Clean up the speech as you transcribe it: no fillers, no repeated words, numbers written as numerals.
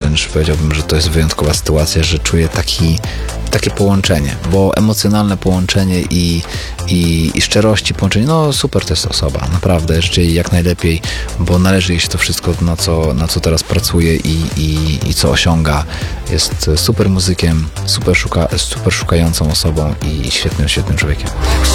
wręcz powiedziałbym, że to jest wyjątkowa sytuacja, że czuję takie połączenie, bo emocjonalne połączenie i szczerości połączenie, no super to jest osoba, naprawdę, życzę jej jak najlepiej, bo należy jej się to wszystko, na co teraz pracuje i co osiąga. Jest super muzykiem, super szukającą osobą i świetnym człowiekiem.